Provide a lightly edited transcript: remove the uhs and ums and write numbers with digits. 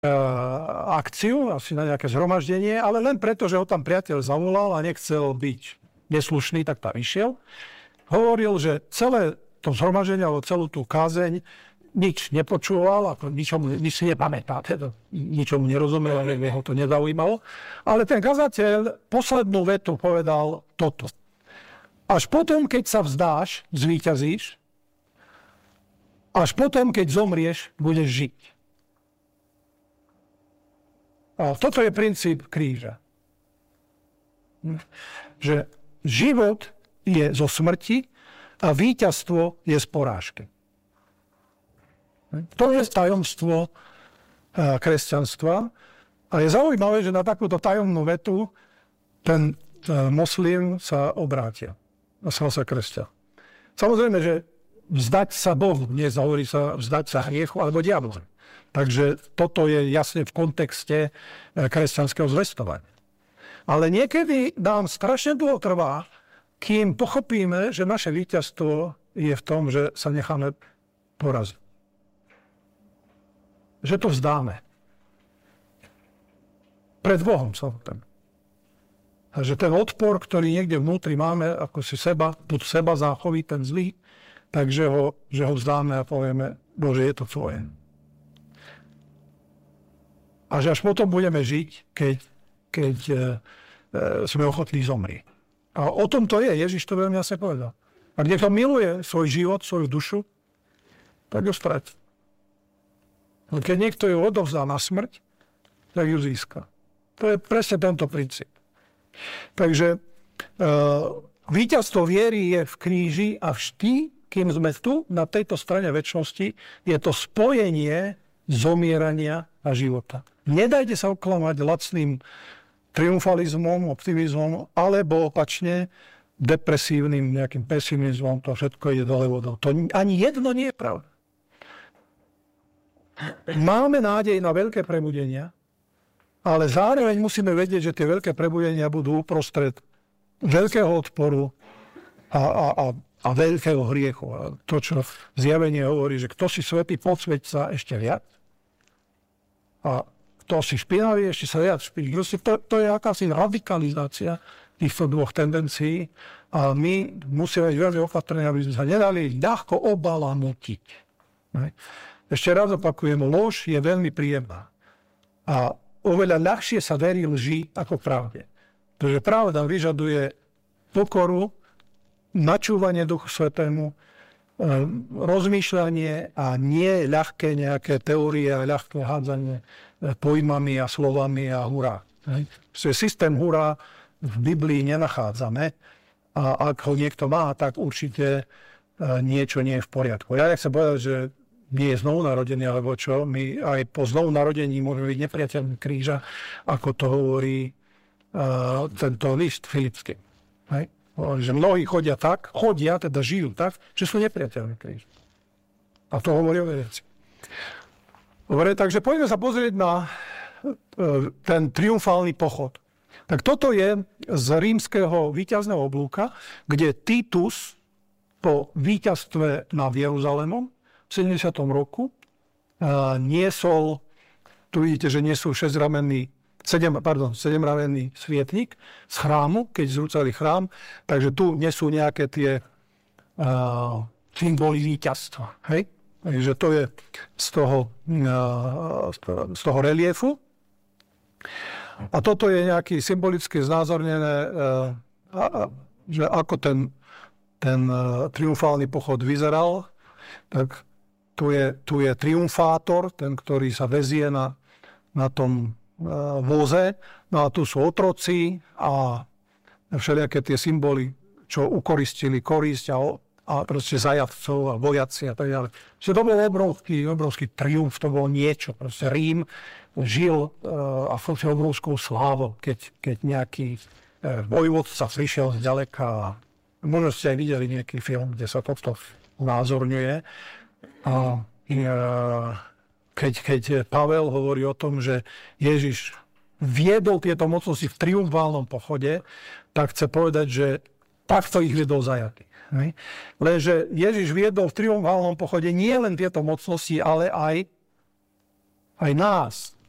akciu, asi na nejaké zhromaždenie, ale len preto, že ho tam priateľ zavolal a nechcel byť neslušný, tak tam išiel. Hovoril, že celé to zhromaždenie, alebo celú tú kázeň nič nepočúval, ako nič si nepamätá, teda ničomu nerozumel, ale ho to nezaujímalo. Ale ten kazateľ poslednú vetu povedal toto. Až potom, keď sa vzdáš, zvíťazíš, až potom, keď zomrieš, budeš žiť. A toto je princíp kríža. Že život je zo smrti a víťazstvo je z porážky. To je tajomstvo kresťanstva. A je zaujímavé, že na takúto tajomnú vetu ten moslim sa obrátil. A stal sa kresťan. Samozrejme, že vzdať sa Bohu, nehovorí sa vzdať sa hriechu alebo diablovi. Takže toto je jasne v kontexte kresťanského zvestovania. Ale niekedy nám strašne dlho trvá, kým pochopíme, že naše víťazstvo je v tom, že sa necháme poraziť. Že to vzdáme. Pred Bohom samotným. A že ten odpor, ktorý niekde vnútri máme, ako si pod seba záchový, ten zlý, takže že ho vzdáme a povieme, Bože, je to tvoje. A že až potom budeme žiť, keď sme ochotní zomrieť. A o tom to je. Ježiš to veľmi jasne povedal. Ak niekto miluje svoj život, svoju dušu, tak ju stratí. Ale keď niekto ju odovzdá na smrť, tak ju získa. To je presne tento princíp. Takže víťazstvo viery je v kríži a vždy, kým sme tu, na tejto strane večnosti, je to spojenie zomierania a života. Nedajte sa oklamať lacným triumfalizmom, optimizmom, alebo opačne depresívnym nejakým pesimizmom, to všetko ide dole vodou. To ani jedno nie je pravda. Máme nádej na veľké prebudenia, ale zároveň musíme vedieť, že tie veľké prebudenia budú uprostred veľkého odporu a veľkého hriechu. A to, čo zjavenie hovorí, že kto si svätý, podsveť sa ešte viac. A kto si špinavý, ešte sa viac špinavý. To je akási radikalizácia týchto dvoch tendencií a my musíme byť veľmi opatrní, aby sme sa nedali ľahko obalamutiť. Ešte raz opakujem, lož je veľmi príjemná. A oveľa ľahšie sa verí lži ako pravde. Pretože pravda vyžaduje pokoru, načúvanie Duchu Svätému, rozmýšľanie a nie ľahké nejaké teórie a ľahké hádzanie pojmami a slovami a hurá. Systém hurá v Biblii nenachádzame a ak ho niekto má, tak určite niečo nie je v poriadku. Ja nechcem povedať, že nie je znovu narodený, alebo čo. My aj po znovu narodení môžeme byť nepriateľmi kríža, ako to hovorí tento list Filipský. Že mnohí teda žijú tak, že sú nepriateľmi kríža. A to hovorí o veci. Dobre, takže poďme sa pozrieť na ten triumfálny pochod. Tak toto je z rímskeho víťazného oblúka, kde Titus po víťazstve nad Jeruzalémom v 70. roku niesol, tu vidíte, že niesol 7-ramenný svietnik z chrámu, keď zrúcali chrám, takže tu nesú nejaké tie symboly víťazstva. Hej? Takže to je z toho reliefu. A toto je nejaký symbolicky znázornené, že ako ten triumfálny pochod vyzeral. Tak tu je triumfátor, ten, ktorý sa vezie na tom voze. No a tu sú otroci a všelijaké tie symboly, čo ukoristili korisť a proste zajatcov a vojaci a tak ďalej. Čiže to bol obrovský triumf, to bolo niečo. Proste Rím žil a obrovskou slávou, keď nejaký vojvodca prišiel zďaleka. Možno ste aj videli nejaký film, kde sa toto názorňuje. A keď Pavel hovorí o tom, že Ježiš viedol tieto mocnosti v triumfálnom pochode, tak chce povedať, že takto ich viedol zajatých. Lenže Ježiš viedol v triumfálnom pochode nie len tieto mocnosti, ale aj nás.